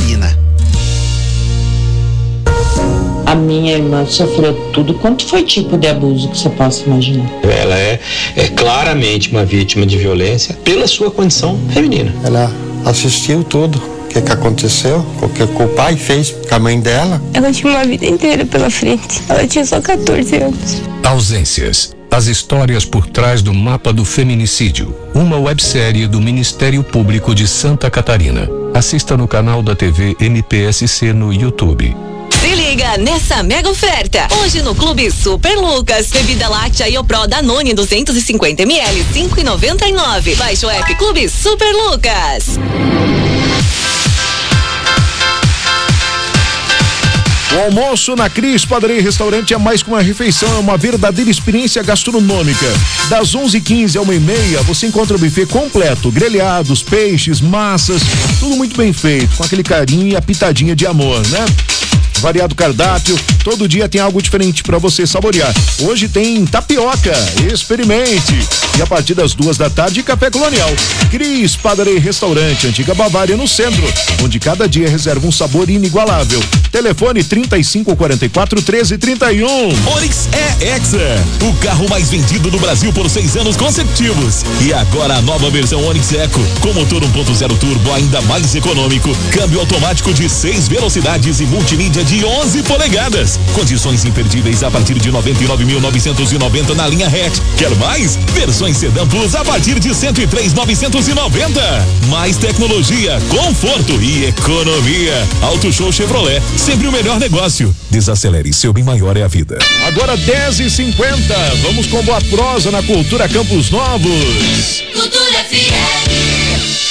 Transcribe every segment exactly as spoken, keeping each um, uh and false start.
Catarina. A minha irmã sofreu tudo. Quanto foi tipo de abuso que você possa imaginar? Ela é, é claramente uma vítima de violência pela sua condição feminina. Ela assistiu tudo o que, que aconteceu, o que o pai fez com a mãe dela. Ela tinha uma vida inteira pela frente. Ela tinha só catorze anos. Ausências. As histórias por trás do mapa do feminicídio. Uma websérie do Ministério Público de Santa Catarina. Assista no canal da T V M P S C no YouTube. Se liga nessa mega oferta. Hoje no Clube Super Lucas. Bebida láctea Iopro Danone duzentos e cinquenta mililitros, cinco reais e noventa e nove centavos. Baixe o app Clube Super Lucas. O almoço na Cris Padaria e Restaurante é mais que uma refeição, é uma verdadeira experiência gastronômica. Das onze e quinze a uma e meia, você encontra o buffet completo, grelhados, peixes, massas, tudo muito bem feito, com aquele carinho e a pitadinha de amor, né? Variado cardápio, todo dia tem algo diferente para você saborear. Hoje tem tapioca, experimente. E a partir das duas da tarde, café colonial. Cris Padaria e Restaurante, Antiga Bavária, no centro, onde cada dia reserva um sabor inigualável. Telefone trinta e cinco, quarenta e quatro, treze, trinta e um. Onix é Hexa, o carro mais vendido do Brasil por seis anos consecutivos. E agora a nova versão Onix Eco, com motor um ponto zero turbo ainda mais econômico, câmbio automático de seis velocidades e multimídia de onze polegadas. Condições imperdíveis a partir de noventa e nove mil novecentos e noventa na linha hatch. Quer mais? Versões Sedan Plus a partir de cento e três mil novecentos e noventa. Mais tecnologia, conforto e economia. Auto Show Chevrolet, sempre o melhor negócio. Desacelere, seu bem maior é a vida. Agora dez e cinquenta, vamos com Boa Prosa na Cultura Campos Novos. Cultura F M.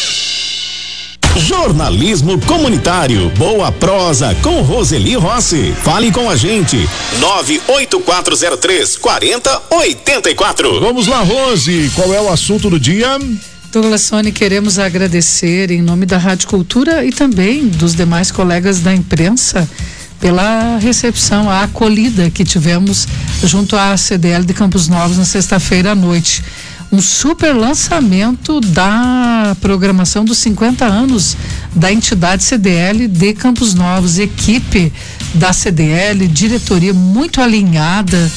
Jornalismo comunitário, Boa Prosa com Roseli Rossi. Fale com a gente, nove oito quatro zero três, quatro zero oito quatro. Vamos lá, Rose, qual é o assunto do dia? Douglas Sone, queremos agradecer em nome da Rádio Cultura e também dos demais colegas da imprensa pela recepção, a acolhida que tivemos junto à C D L de Campos Novos na sexta-feira à noite. Um super lançamento da programação dos cinquenta anos da entidade C D L de Campos Novos, equipe da C D L, diretoria muito alinhada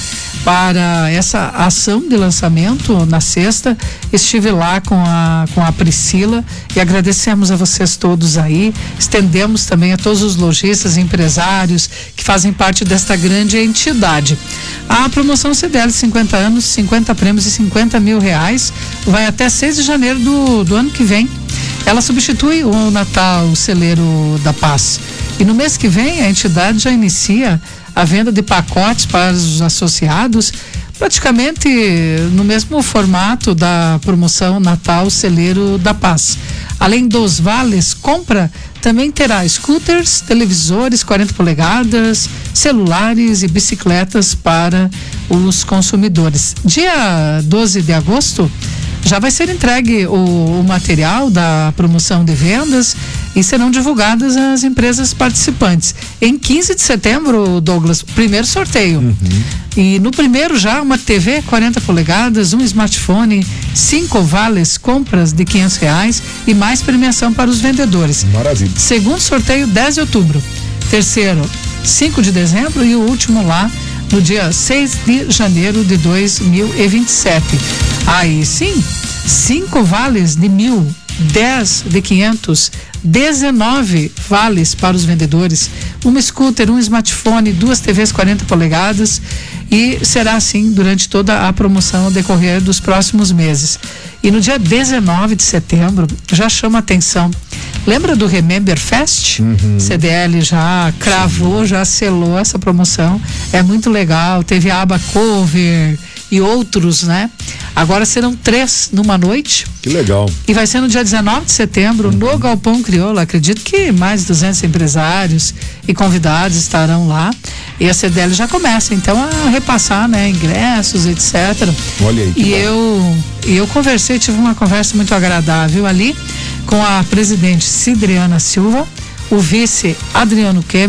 para essa ação de lançamento na sexta. Estive lá com a, com a Priscila e agradecemos a vocês todos aí, estendemos também a todos os lojistas e empresários que fazem parte desta grande entidade. A promoção C D L cinquenta anos, cinquenta prêmios e cinquenta mil reais, vai até seis de janeiro do, do ano que vem. Ela substitui o Natal Celeiro da Paz. E no mês que vem a entidade já inicia a venda de pacotes para os associados, praticamente no mesmo formato da promoção Natal Celeiro da Paz. Além dos vales compra, também terá scooters, televisores quarenta polegadas, celulares e bicicletas para os consumidores. Dia doze de agosto já vai ser entregue o, o material da promoção de vendas e serão divulgadas as empresas participantes. Em quinze de setembro, Douglas, primeiro sorteio. Uhum. E no primeiro já uma T V quarenta polegadas, um smartphone, cinco vales compras de quinhentos reais e mais premiação para os vendedores. Maravilha. Segundo sorteio, dez de outubro. Terceiro, cinco de dezembro e o último lá no dia seis de janeiro de dois mil e vinte e sete. Aí sim, cinco vales de mil, dez de quinhentos, dezenove vales para os vendedores, um scooter, um smartphone, duas T Vs quarenta polegadas, e será assim durante toda a promoção ao decorrer dos próximos meses. E no dia dezenove de setembro, já chama atenção, lembra do Remember Fest? Uhum. C D L já cravou, já selou essa promoção, é muito legal, teve a aba cover e outros, né? Agora serão três numa noite. Que legal. E vai ser no dia dezenove de setembro, uhum, no Galpão Crioulo. Acredito que mais de duzentos empresários e convidados estarão lá. E a C D L já começa, então, a repassar, né, ingressos, etcétera. Olha aí. Que e bom. eu, e eu conversei, tive uma conversa muito agradável ali com a presidente Cidriana Silva, o vice Adriano Kemmer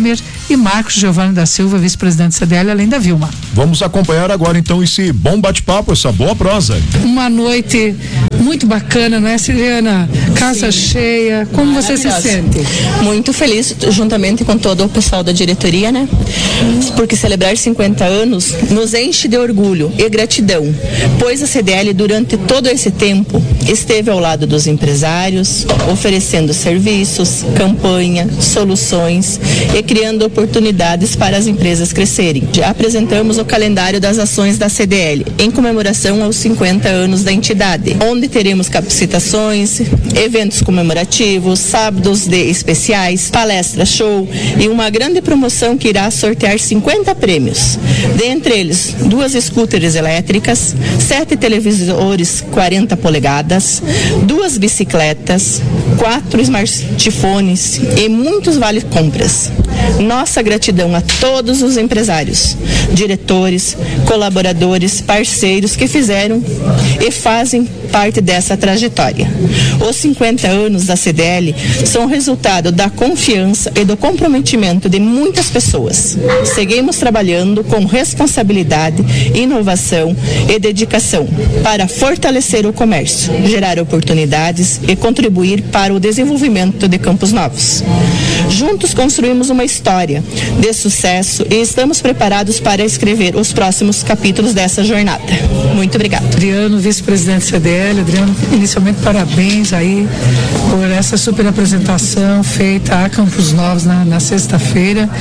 e Marcos Giovanni da Silva, vice-presidente do C D L, além da Vilma. Vamos acompanhar agora então esse bom bate-papo, essa boa prosa. Uma noite muito bacana, não é, Siliana? Casa Sim. cheia, como você se sente? Muito feliz, juntamente com todo o pessoal da diretoria, né? Porque celebrar cinquenta anos nos enche de orgulho e gratidão, pois a C D L durante todo esse tempo esteve ao lado dos empresários, oferecendo serviços, campanha, soluções e criando oportunidades para as empresas crescerem. Já apresentamos o calendário das ações da C D L em comemoração aos cinquenta anos da entidade, onde teremos capacitações, eventos comemorativos, sábados de especiais, palestra show e uma grande promoção que irá sortear cinquenta prêmios. Dentre eles, duas scooters elétricas, sete televisores quarenta polegadas, duas bicicletas, quatro smartphones e muitos vale compras. Nossa gratidão a todos os empresários, diretores, colaboradores, parceiros que fizeram e fazem parte dessa trajetória. Os cinquenta anos da C D L são resultado da confiança e do comprometimento de muitas pessoas. Seguimos trabalhando com responsabilidade, inovação e dedicação para fortalecer o comércio, gerar oportunidades e contribuir para o desenvolvimento de Campos Novos. Juntos construímos uma história de sucesso e estamos preparados para escrever os próximos capítulos dessa jornada. Muito obrigada. Adriano, vice-presidente do C D L. Adriano, inicialmente parabéns aí por essa super apresentação feita a Campos Novos na, na sexta-feira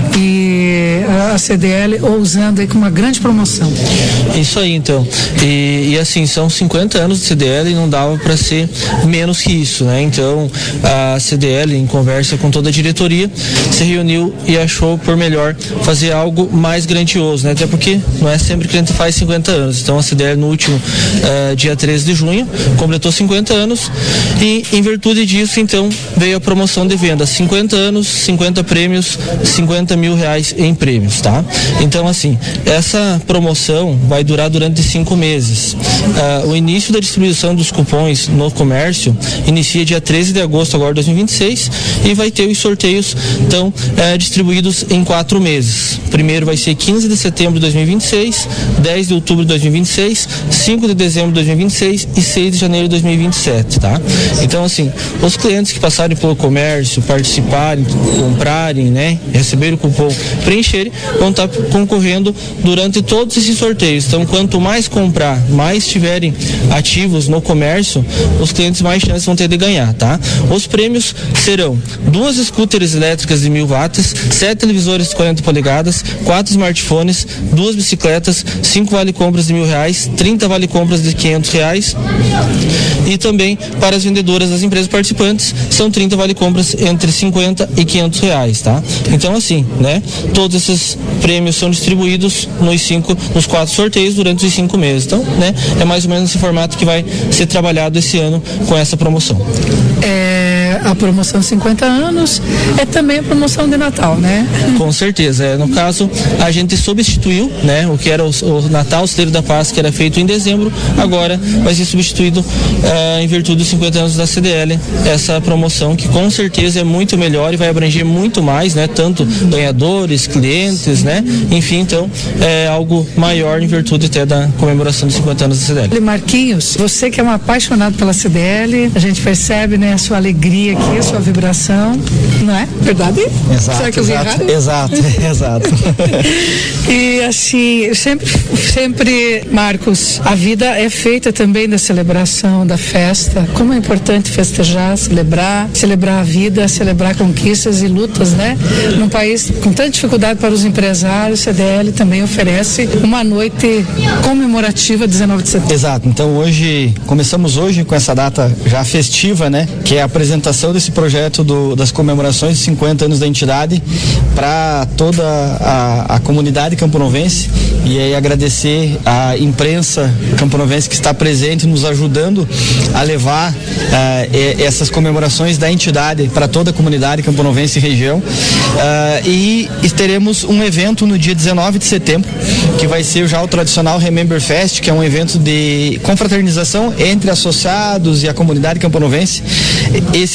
e a C D L ousando aí com uma grande promoção. Isso aí, então. E, e assim, são cinquenta anos de C D L e não dava para ser menos que isso, né? Então, a C D L, em conversa com toda a diretoria, se reuniu e achou por melhor fazer algo mais grandioso, né? Até porque não é sempre que a gente faz cinquenta anos. Então, a C D L no último uh, dia treze de junho completou cinquenta anos e, em virtude disso, então, veio a promoção de venda. cinquenta anos, cinquenta prêmios, cinquenta mil reais em prêmios, tá? Então, assim, essa promoção vai durar durante cinco meses. Uh, o início da distribuição dos cupons no comércio inicia dia treze de agosto agora de dois mil e vinte e seis e vai ter os sorteios, então, uh, distribuídos em quatro meses. Primeiro vai ser quinze de setembro de dois mil e vinte e seis, dez de outubro de dois mil e vinte e seis, cinco de dezembro de dois mil e vinte e seis e seis de janeiro de dois mil e vinte e sete, tá? Então, assim, os clientes que passarem pelo comércio, participarem, comprarem, né, receberem o cupom, preencherem, vão estar concorrendo durante todos esses sorteios. Então, quanto mais comprar, mais estiverem ativos no comércio, os clientes mais chances vão ter de ganhar, tá? Os prêmios serão duas scooters elétricas de mil watts, sete televisores de quarenta polegadas, quatro smartphones, duas bicicletas, cinco vale compras de mil reais, trinta vale compras de quinhentos reais e também para as vendedoras das empresas participantes são trinta vale compras entre cinquenta e quinhentos reais, tá? Então, assim, né? Todos esses prêmios são distribuídos nos cinco, nos quatro sorteios durante os cinco meses. Então, né? É mais ou menos esse formato que vai ser trabalhado esse ano com essa promoção. É, a promoção cinquenta anos é também a promoção de Natal, né? Com certeza. É, no caso, a gente substituiu, né? O que era o, o Natal, o Celeiro da Paz, que era feito em dezembro, agora vai ser substituído uh, em virtude dos cinquenta anos da C D L, essa promoção que com certeza é muito melhor e vai abranger muito mais, né? Tanto ganhadores, clientes, né? Enfim, então, é algo maior em virtude até da comemoração dos cinquenta anos da C D L. Marquinhos, você que é um apaixonado pela C D L, a gente percebe, né, a sua alegria aqui, a sua vibração, não é? Verdade? Exato, Será que eu vi exato, errado? exato, exato. E assim, sempre, sempre, Marcos, a vida é feita também da celebração, da festa. Como é importante festejar, celebrar, celebrar a vida, celebrar conquistas e lutas, né? Num país com tanta dificuldade para os empresários, C D L também oferece uma noite comemorativa dezenove de setembro. Exato, então hoje, começamos hoje com essa data já festiva, né? Que é a apresentação desse projeto do, das comemorações de cinquenta anos da entidade para toda a, a comunidade camponovense e aí agradecer a imprensa camponovense que está presente, nos ajudando a levar uh, essas comemorações da entidade para toda a comunidade camponovense e região. Uh, e teremos um evento no dia dezenove de setembro, que vai ser já o tradicional Remember Fest, que é um evento de confraternização entre associados e a comunidade camponovense. Esse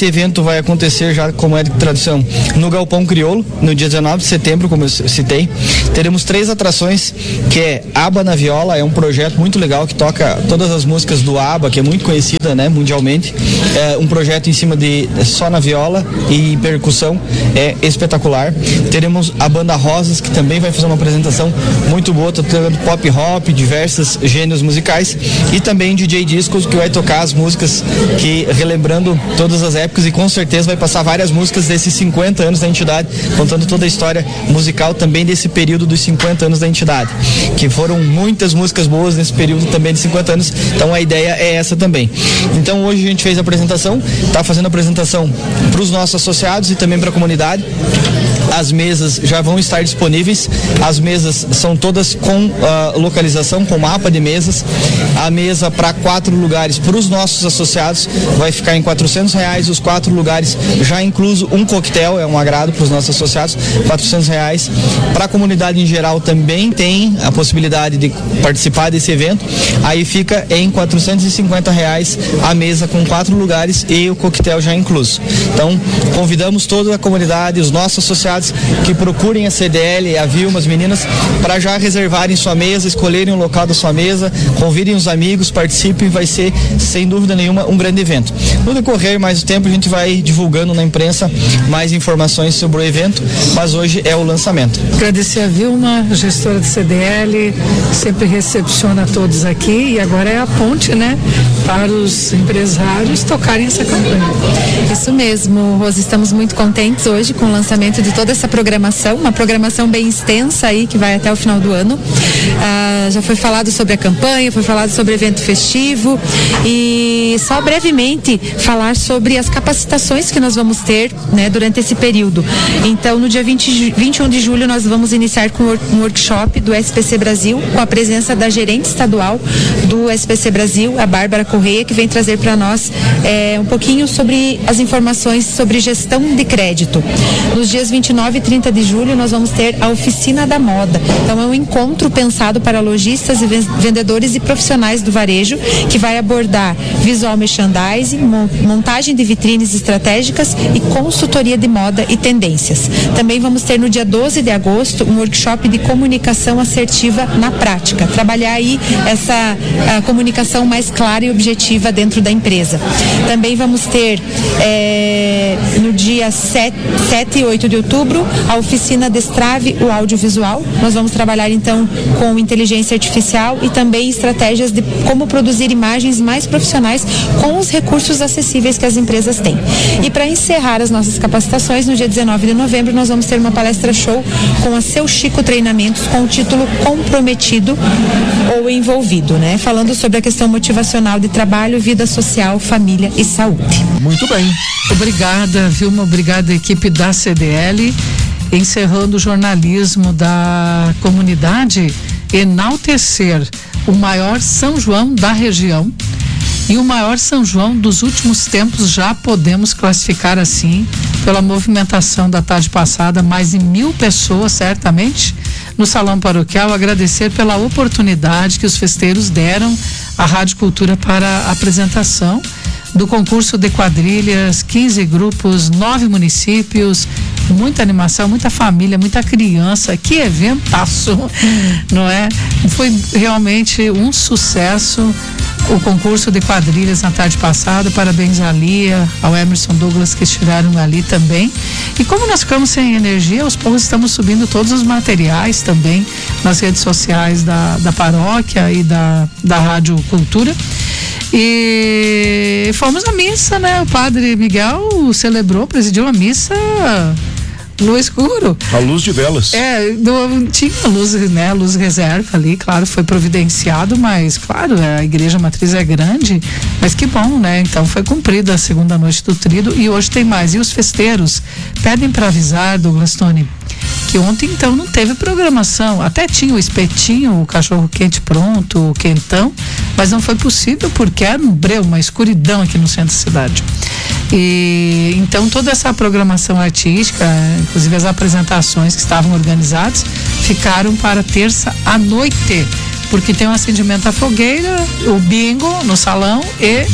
evento vai acontecer já, como é de tradição, no Galpão Crioulo, no dia dezenove de setembro, como eu citei. Teremos três atrações, que é ABBA na Viola, é um projeto muito legal que toca todas as músicas do ABBA, que é muito conhecida, né, mundialmente. É um projeto em cima de só na viola e percussão, é espetacular. Teremos a banda Rosas, que também vai fazer uma apresentação muito boa, tocando pop hop, diversos gêneros musicais, e também D J Discos, que vai tocar as músicas que relembrando todas as épocas, e com certeza vai passar várias músicas desses cinquenta anos da entidade, contando toda a história musical também desse período dos cinquenta anos da entidade, que foram muitas músicas boas nesse período também de cinquenta anos, então a ideia é essa também. Então hoje a gente fez a apresentação, está fazendo a apresentação para os nossos associados e também para a comunidade. As mesas já vão estar disponíveis. As mesas são todas com uh, localização, com mapa de mesas. A mesa para quatro lugares para os nossos associados vai ficar em quatrocentos reais. Os quatro lugares já incluso um coquetel, é um agrado para os nossos associados, quatrocentos reais. Para a comunidade em geral também tem a possibilidade de participar desse evento. Aí fica em quatrocentos e cinquenta reais a mesa com quatro lugares e o coquetel já incluso. Então convidamos toda a comunidade, os nossos associados, que procurem a C D L, a Vilma, as meninas, para já reservarem sua mesa, escolherem o local da sua mesa, convidem os amigos, participem, vai ser, sem dúvida nenhuma, um grande evento. No decorrer mais do tempo, a gente vai divulgando na imprensa mais informações sobre o evento, mas hoje é o lançamento. Agradecer a Vilma, gestora do C D L, sempre recepciona todos aqui, e agora é a ponte, né, para os empresários tocarem essa campanha. Isso mesmo, Rose, estamos muito contentes hoje com o lançamento de toda essa programação, uma programação bem extensa aí que vai até o final do ano. Ah, já foi falado sobre a campanha, foi falado sobre o evento festivo, e só brevemente falar sobre as capacitações que nós vamos ter, né, durante esse período. Então, no dia vinte, vinte e um de julho, nós vamos iniciar com um workshop do S P C Brasil, com a presença da gerente estadual do S P C Brasil, a Bárbara Correia, que vem trazer para nós é, um pouquinho sobre as informações sobre gestão de crédito. Nos dias vinte e nove e trinta de julho, nós vamos ter a Oficina da Moda. Então, é um encontro pensado para lojistas e vendedores e profissionais do varejo, que vai abordar visual merchandising, montagem de vitrines estratégicas e consultoria de moda e tendências. Também vamos ter no dia doze de agosto um workshop de comunicação assertiva na prática, trabalhar aí essa a comunicação mais clara e objetiva dentro da empresa. Também vamos ter é, no dia sete e oito de outubro a oficina Destrave o Audiovisual. Nós vamos trabalhar então com inteligência artificial e também estratégias de como produzir imagens mais profissionais com os recursos acessíveis que as empresas têm. E para encerrar as nossas capacitações, no dia dezenove de novembro, nós vamos ter uma palestra show com a Seu Chico Treinamentos, com o título Comprometido ou Envolvido, né? Falando sobre a questão motivacional de trabalho, vida social, família e saúde. Muito bem. Obrigada, Vilma, obrigada, equipe da C D L. Encerrando o jornalismo da comunidade, enaltecer o maior São João da região e o maior São João dos últimos tempos, já podemos classificar assim, pela movimentação da tarde passada, mais de mil pessoas, certamente, no Salão Paroquial. Agradecer pela oportunidade que os festeiros deram à Rádio Cultura para a apresentação do concurso de quadrilhas, quinze grupos, nove municípios, muita animação, muita família, muita criança. Que eventaço, não é? Foi realmente um sucesso o concurso de quadrilhas na tarde passada. Parabéns à Lia, ao Emerson Douglas, que estiveram ali também. E como nós ficamos sem energia, aos poucos estamos subindo todos os materiais também nas redes sociais da, da paróquia e da, da Rádio Cultura. E fomos à missa, né? O padre Miguel celebrou, presidiu a missa no escuro. A luz de velas. É, não tinha luz, né? Luz reserva ali, claro, foi providenciado, mas claro, a igreja matriz é grande, mas que bom, né? Então foi cumprida a segunda noite do tríduo e hoje tem mais. E os festeiros pedem para avisar, Douglas Tony, que ontem então não teve programação. Até tinha o espetinho, o cachorro quente pronto, o quentão, mas não foi possível porque era um breu, uma escuridão aqui no centro da cidade. E então toda essa programação artística, inclusive as apresentações que estavam organizadas, ficaram para terça à noite, porque tem um acendimento à fogueira, o bingo no salão e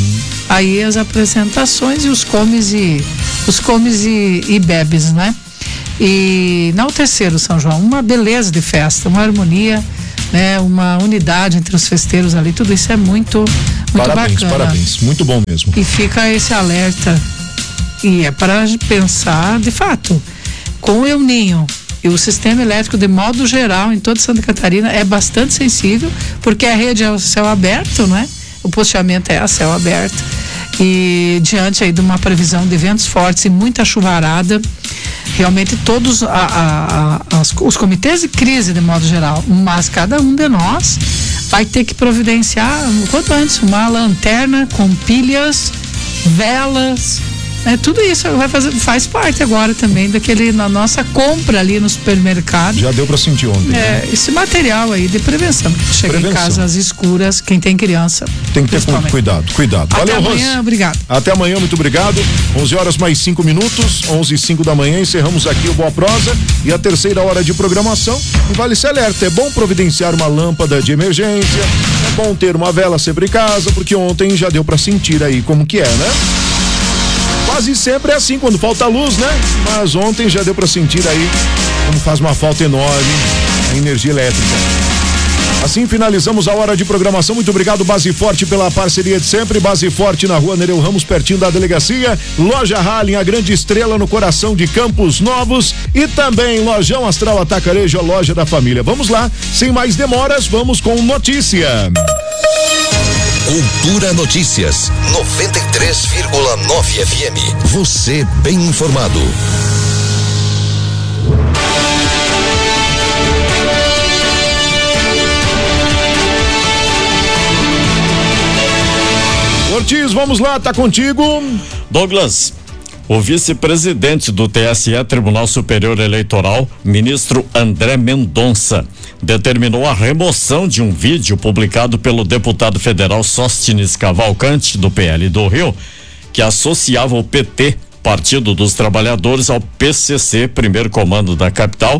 aí as apresentações e os comes e os comes e, e bebes, né? E não o terceiro São João, uma beleza de festa, uma harmonia, né? Uma unidade entre os festeiros ali, tudo isso é muito, muito parabéns, bacana. Parabéns, muito bom mesmo. E fica esse alerta, e é para pensar, de fato, com o El Ninho e o sistema elétrico de modo geral em toda Santa Catarina é bastante sensível, porque a rede é a céu aberto, né? O posteamento é a céu aberto, e diante aí de uma previsão de ventos fortes e muita chuvarada, realmente todos a, a, a, as, os comitês de crise de modo geral, mas cada um de nós vai ter que providenciar quanto antes uma lanterna com pilhas, velas, né? Tudo isso vai fazer, faz parte agora também daquele, na nossa compra ali no supermercado. Já deu para sentir ontem. É, né? Esse material aí de prevenção, chega prevenção. Em casa às escuras, quem tem criança. Tem que ter cuidado, cuidado. Até Valeu, amanhã, Rose. Obrigado. Até amanhã, muito obrigado. onze horas mais cinco minutos, onze e cinco da manhã, encerramos aqui o Boa Prosa e a terceira hora de programação. E vale se alerta, é bom providenciar uma lâmpada de emergência, é bom ter uma vela sempre em casa, porque ontem já deu para sentir aí como que é, né? Quase sempre é assim quando falta luz, né? Mas ontem já deu para sentir aí como faz uma falta enorme a energia elétrica. Assim finalizamos a hora de programação. Muito obrigado, Base Forte, pela parceria de sempre. Base Forte na rua Nereu Ramos, pertinho da delegacia. Loja Halling, a grande estrela no coração de Campos Novos. E também Lojão Astral Atacarejo, a loja da família. Vamos lá, sem mais demoras, vamos com notícia. Cultura Notícias, noventa e três vírgula nove F M. Você bem informado. Ortiz, vamos lá, tá contigo. Douglas, o vice-presidente do T S E, Tribunal Superior Eleitoral, ministro André Mendonça, determinou a remoção de um vídeo publicado pelo deputado federal Sóstenes Cavalcante, do P L do Rio, que associava o P T, Partido dos Trabalhadores, ao P C C, Primeiro Comando da Capital,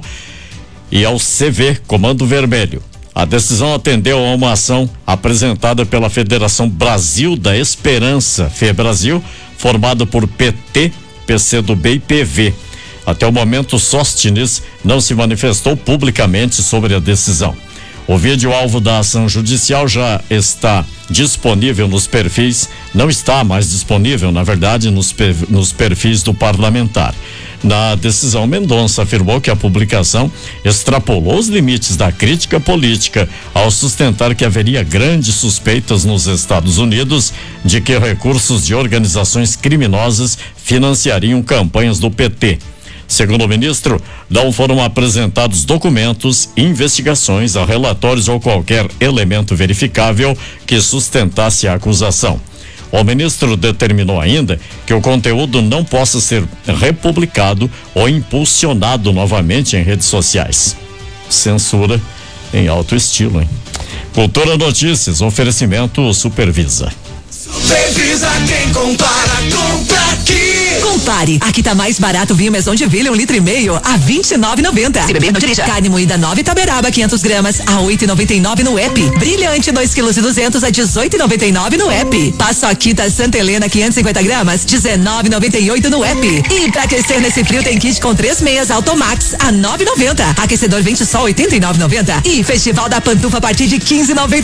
e ao C V, Comando Vermelho. A decisão atendeu a uma ação apresentada pela Federação Brasil da Esperança, FEBrasil, formada por P T, P C do B e P V. Até o momento, Sóstenes não se manifestou publicamente sobre a decisão. O vídeo alvo da ação judicial já está disponível nos perfis, não está mais disponível, na verdade, nos, nos perfis do parlamentar. Na decisão, Mendonça afirmou que a publicação extrapolou os limites da crítica política ao sustentar que haveria grandes suspeitas nos Estados Unidos de que recursos de organizações criminosas financiariam campanhas do P T. Segundo o ministro, não foram apresentados documentos, investigações, relatórios ou qualquer elemento verificável que sustentasse a acusação. O ministro determinou ainda que o conteúdo não possa ser republicado ou impulsionado novamente em redes sociais. Censura em alto estilo, hein? Cultura Notícias, oferecimento Supervisa. Supervisa quem compara, compra aqui. Compare, aqui tá mais barato o vinho Maison de Ville, um litro e meio a vinte e nove e noventa. Se beber, não dirija. Carne moída nove Taberaba, quinhentos gramas a oito e noventa e nove no app. Brilhante, dois quilos e duzentos a dezoito e noventa e nove no app. Paçoquita Santa Helena, quinhentos e cinquenta gramas, dezenove e noventa e oito no app. E pra aquecer nesse frio tem kit com três meias Automax a nove e noventa. Aquecedor Vente Sol oitenta e nove e noventa. E Festival da Pantufa a partir de quinze e noventa.